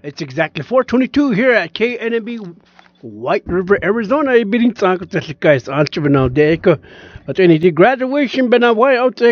It's exactly 4:22 here at KNB White River, Arizona. Ibirin sa ako sa guys. Ancho ba na deko? At any graduation ba na why out